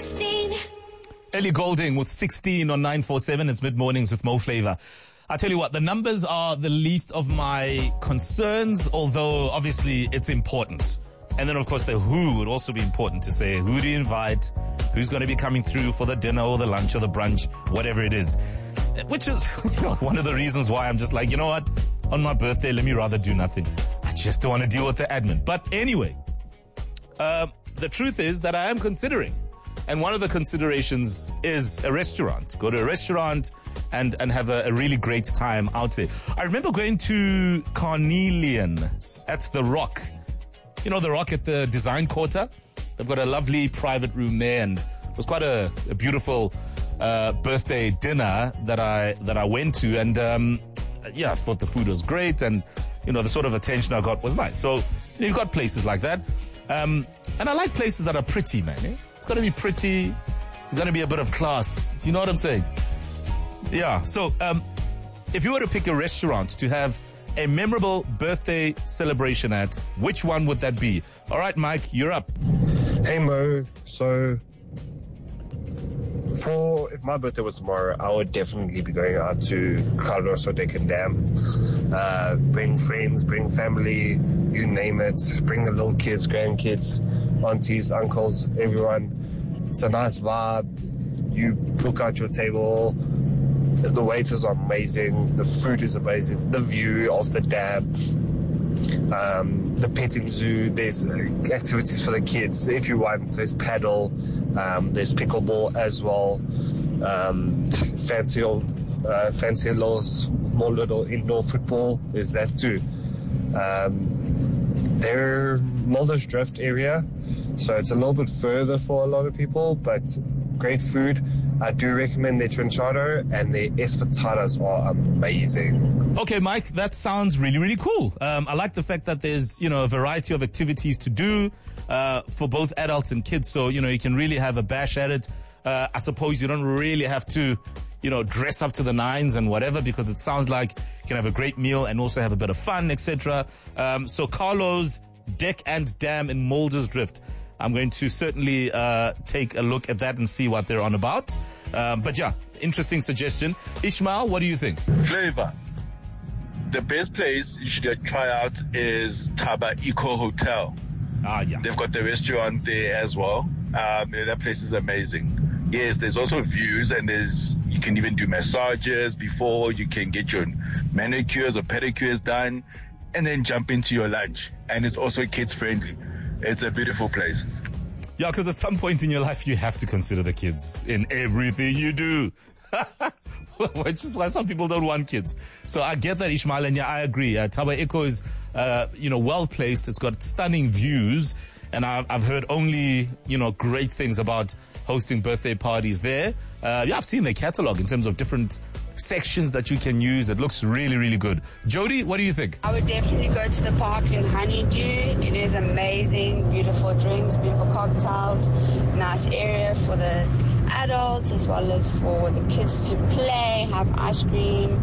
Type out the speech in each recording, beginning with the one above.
16. Ellie Goulding with 16 on 947. It's mid-mornings with Mo Flava. I tell you what, the numbers are the least of my concerns, although obviously it's important. And then, of course, the who would also be important to say, who do you invite? Who's going to be coming through for the dinner or the lunch or the brunch, whatever it is. Which is one of the reasons why I'm just like, you know what? On my birthday, let me rather do nothing. I just don't want to deal with the admin. But anyway, the truth is that I am considering. And one of the considerations is a restaurant. Go to a restaurant and have a really great time out there. I remember going to Carnelian at The Rock. You know, The Rock at the Design Quarter? They've got a lovely private room there, and it was quite a beautiful birthday dinner that I went to. And I thought the food was great, and you know, the sort of attention I got was nice. So you've got places like that. And I like places that are pretty, man. Eh? It's got to be pretty. There's got to be a bit of class. Do you know what I'm saying? Yeah. So if you were to pick a restaurant to have a memorable birthday celebration at, which one would that be? All right, Mike, you're up. Hey, Mo. So, if my birthday was tomorrow, I would definitely be going out to Carlos Decken Dam. Bring friends, bring family, you name it. Bring the little kids, grandkids, aunties, uncles, everyone. It's a nice vibe. You book out your table. The waiters are amazing. The food is amazing. The view of the dam. The petting zoo. There's activities for the kids if you want. There's paddle. There's pickleball as well. Fancy little, small little indoor football. There's that too. They're Mulder's Drift area, so it's a little bit further for a lot of people, but great food. I do recommend their Trinchado, and their espetadas are amazing. Okay, Mike, that sounds really, really cool. I like the fact that there's, you know, a variety of activities to do for both adults and kids, so, you know, you can really have a bash at it. I suppose you don't really have to, you know, dress up to the nines and whatever, because it sounds like you can have a great meal and also have a bit of fun, etc. So Carlos Deck and Dam in Mulder's Drift. I'm going to certainly take a look at that and see what they're on about. But yeah, interesting suggestion. Ishmael, what do you think? Flavor. The best place you should try out is Taba Eco Hotel. Yeah. They've got the restaurant there as well. That place is amazing. Yes, there's also views, and you can even do massages before you can get your manicures or pedicures done, and then jump into your lunch. And it's also kids friendly. It's a beautiful place. Yeah, because at some point in your life, you have to consider the kids in everything you do. Which is why some people don't want kids. So I get that, Ishmael, and yeah, I agree. Taba Eco is, well placed. It's got stunning views, and I've heard only, great things about hosting birthday parties there. I've seen their catalog in terms of different sections that you can use. It looks really, really good. Jody, what do you think? I would definitely go to the park in Honeydew. It is amazing, beautiful drinks, beautiful cocktails, nice area for the adults as well as for the kids to play, have ice cream.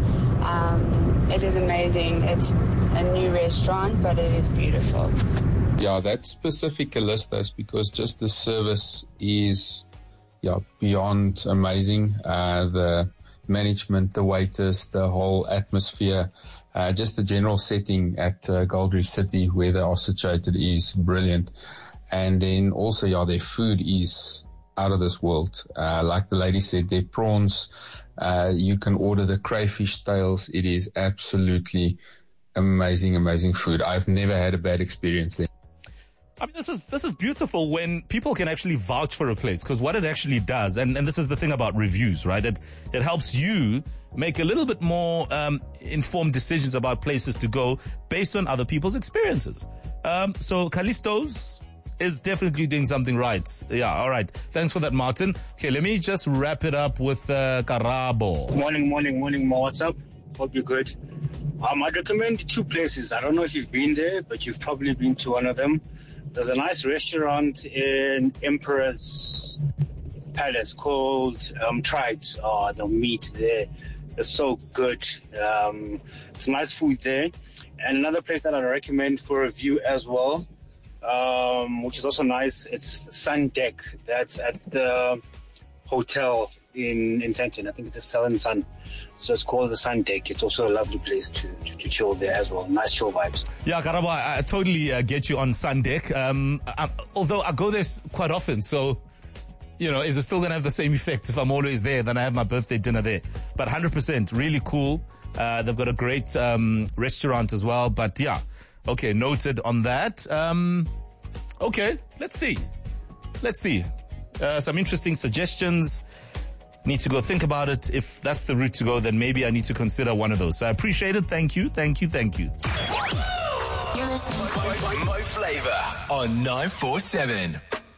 It is amazing. It's a new restaurant, but it is beautiful. Yeah, that specific list is because just the service is beyond amazing. The management, the waiters, the whole atmosphere, just the general setting at Gold Reef City where they are situated is brilliant. And then also, their food is out of this world. Like the lady said, their prawns, you can order the crayfish tails. It is absolutely amazing, amazing food. I've never had a bad experience there. I mean, this is beautiful when people can actually vouch for a place, because what it actually does, and this is the thing about reviews, right? It helps you make a little bit more informed decisions about places to go based on other people's experiences. So Callisto's is definitely doing something right. Yeah, all right. Thanks for that, Martin. Okay, let me just wrap it up with Karabo. Morning, Mo. What's up? Hope you're good. I'd recommend two places. I don't know if you've been there, but you've probably been to one of them. There's a nice restaurant in Emperor's Palace called Tribes. The meat there is so good. It's nice food there. And another place that I recommend for a view as well which is also nice. It's Sun Deck. That's at the hotel in Sandton. I think it's the Southern Sun. So it's called the Sun Deck. It's also a lovely place to chill there as well. Nice chill vibes. Yeah, Karabo, I totally get you on Sun Deck. Although I go there quite often, so, you know, is it still going to have the same effect if I'm always there than I have my birthday dinner there? But 100%, really cool. They've got a great restaurant as well. But yeah, okay, noted on that. Okay, let's see. Some interesting suggestions. Need to go think about it. If that's the route to go, then maybe I need to consider one of those. So I appreciate it. Thank you. You're listening to Mo Flava on 947.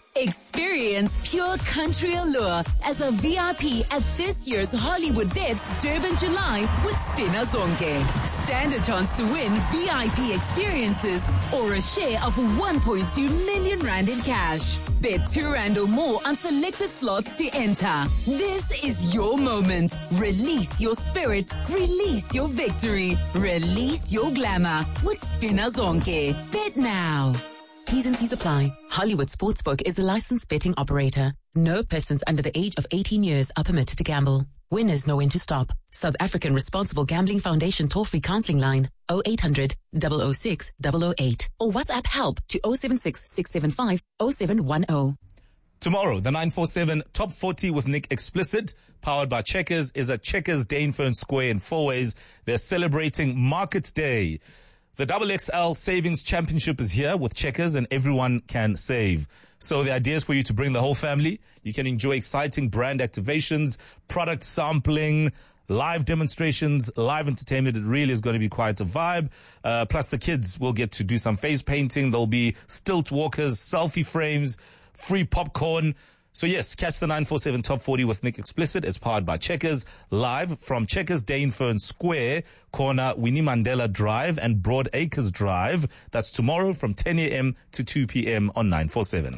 Experience pure country allure as a VIP at this year's Hollywood Bets Durban July with Spina Zonke. Stand a chance to win VIP experiences or a share of 1.2 million rand in cash. Bet 2 rand or more on selected slots to enter. This is your moment. Release your spirit. Release your victory. Release your glamour with Spina Zonke. Bet now. T's and C's apply. Hollywood Sportsbook is a licensed betting operator. No persons under the age of 18 years are permitted to gamble. Winners know when to stop. South African Responsible Gambling Foundation toll-free counseling line 0800 006 008 or WhatsApp help to 076 675 0710. Tomorrow, the 947 Top 40 with Nick Explicit, powered by Checkers, is at Checkers Dainfern Square in Fourways. They're celebrating Market Day. The XXL Savings Championship is here with Checkers, and everyone can save. So the idea is for you to bring the whole family. You can enjoy exciting brand activations, product sampling, live demonstrations, live entertainment. It really is going to be quite a vibe. Plus the kids will get to do some face painting. There'll be stilt walkers, selfie frames, free popcorn. So yes, catch the 947 Top 40 with Nick Explicit. It's powered by Checkers, live from Checkers Dainfern Square, corner Winnie Mandela Drive and Broad Acres Drive. That's tomorrow from 10 a.m. to 2 p.m. on 947.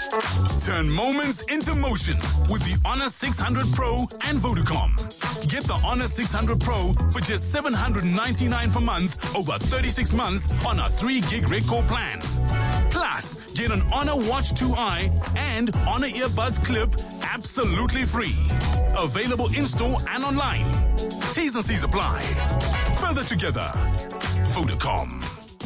Turn moments into motion with the Honor 600 Pro and Vodacom. Get the Honor 600 Pro for just $799 per month over 36 months on a 3 gig record plan. Plus, get an Honor Watch 2i and Honor Earbuds Clip absolutely free. Available in-store and online. T's and C's apply. Further together. Vodacom.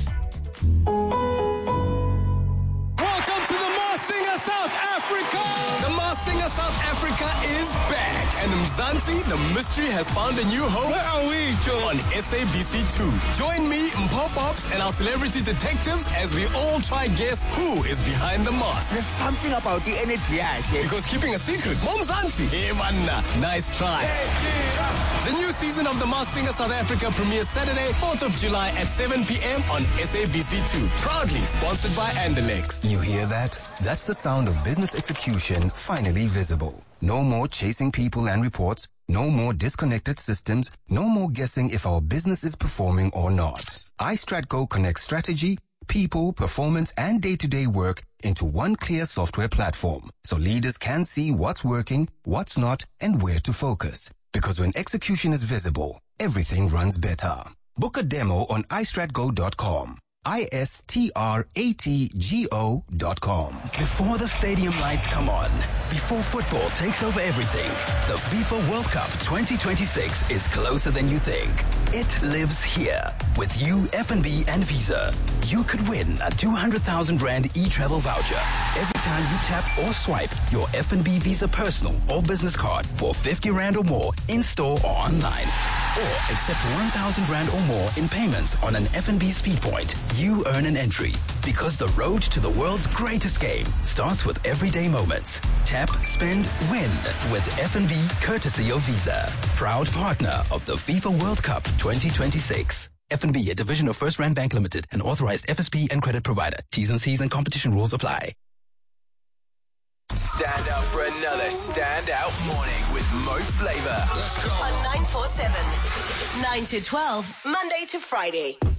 Welcome to the Masked Singer South Africa! The Masked Singer South Africa is back, and Mzansi, the mystery, has found a new home. Where are we, Joe? On SABC2. Join me, Mpo Pops, and our celebrity detectives as we all try guess who is behind the mask. There's something about the energy, because keeping a secret, Mzansi. Hey, man, nice try. The new season of The Masked Singer South Africa premieres Saturday, 4th of July at 7 p.m. on SABC2. Proudly sponsored by Andalex. You hear that? That's the sound of business execution finally visible. No more chasing people and reports. No more disconnected systems. No more guessing if our business is performing or not. iStratGo connects strategy, people, performance, and day-to-day work into one clear software platform. So leaders can see what's working, what's not, and where to focus. Because when execution is visible, everything runs better. Book a demo on istratgo.com. istratgo.com. Before the stadium lights come on, before football takes over everything, the FIFA World Cup 2026 is closer than you think. It lives here. With you, FNB and Visa, you could win a 200,000 Rand e-travel voucher every time you tap or swipe your FNB Visa personal or business card for 50 Rand or more in-store or online. Or accept 1,000 Rand or more in payments on an FNB Speed Point. You earn an entry, because the road to the world's greatest game starts with everyday moments. Tap, spend, win with FNB, courtesy of Visa. Proud partner of the FIFA World Cup 2026. FNB, a division of First Rand Bank Limited, an authorized FSP and credit provider. T's and C's and competition rules apply. Stand up for another standout morning with Mo Flava. On 947. 9 to 12, Monday to Friday.